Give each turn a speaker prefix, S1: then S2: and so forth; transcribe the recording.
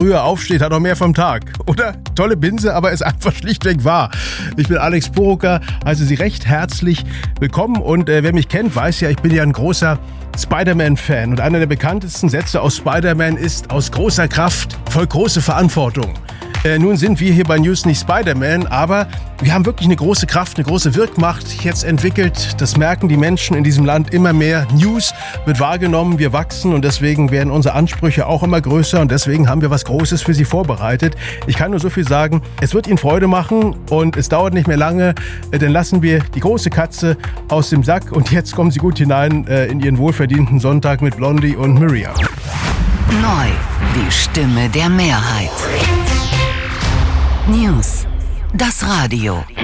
S1: früher aufsteht, hat auch mehr vom Tag. Oder? Tolle Binse, aber ist einfach schlichtweg wahr. Ich bin Alex Burucker, heiße Sie recht herzlich willkommen. Und wer mich kennt, weiß ja, ich bin ja ein großer Spider-Man-Fan. Und einer der bekanntesten Sätze aus Spider-Man ist: aus großer Kraft folgt große Verantwortung. Nun sind wir hier bei News nicht Spider-Man, aber wir haben wirklich eine große Kraft, eine große Wirkmacht jetzt entwickelt. Das merken die Menschen in diesem Land immer mehr. News wird wahrgenommen, wir wachsen und deswegen werden unsere Ansprüche auch immer größer und deswegen haben wir was Großes für Sie vorbereitet. Ich kann nur so viel sagen, es wird Ihnen Freude machen und es dauert nicht mehr lange, dann lassen wir die große Katze aus dem Sack und jetzt kommen Sie gut hinein in Ihren wohlverdienten Sonntag mit Blondie und Miriam.
S2: Neu, die Stimme der Mehrheit. News, das Radio.